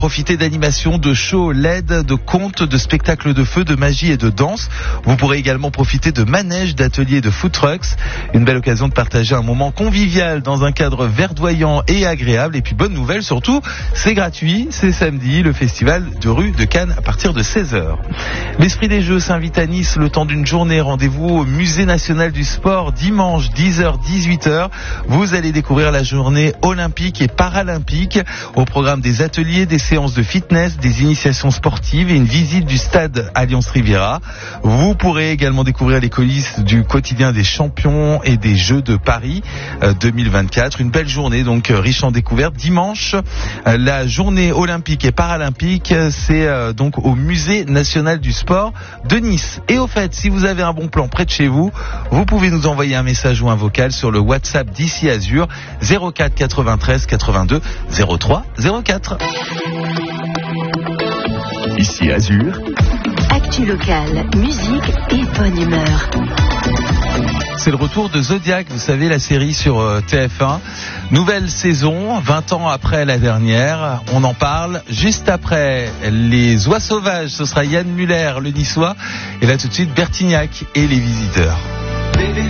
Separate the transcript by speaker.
Speaker 1: Profitez d'animations, de shows LED, de contes, de spectacles de feu, de magie et de danse. Vous pourrez également profiter de manèges, d'ateliers, de food trucks. Une belle occasion de partager un moment convivial dans un cadre verdoyant et agréable. Et puis bonne nouvelle surtout, c'est gratuit, c'est samedi, le festival de rue de Cannes à partir de 16h. L'Esprit des Jeux s'invite à Nice le temps d'une journée. Rendez-vous au Musée National du Sport dimanche 10h-18h. Vous allez découvrir la journée olympique et paralympique. Au programme des ateliers, des séances de fitness, des initiations sportives et une visite du stade Alliance Riviera. Vous pourrez également découvrir les coulisses du quotidien des champions et des Jeux de Paris 2024. Une belle journée donc riche en découvertes. Dimanche, la journée olympique et paralympique, c'est donc au Musée National du Sport de Nice. Et au fait, si vous avez un bon plan près de chez vous, vous pouvez nous envoyer un message ou un vocal sur le WhatsApp d'Ici Azur 04 93 82 03 04.
Speaker 2: Ici Azur.
Speaker 3: Actu locale, musique et bonne humeur.
Speaker 1: C'est le retour de Zodiac, vous savez, la série sur TF1. Nouvelle saison, 20 ans après la dernière. On en parle juste après les Oies Sauvages. Ce sera Yann Muller, le Niçois. Et là tout de suite, Bertignac et les Visiteurs.